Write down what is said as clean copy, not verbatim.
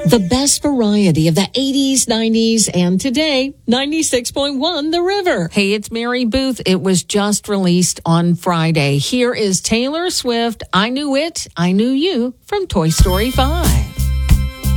The best variety of the 80s, 90s, and today, 96.1 The River. Hey, it's Mary Booth. It was just released on Friday. Here is Taylor Swift, I Knew It, I Knew You, from Toy Story 5.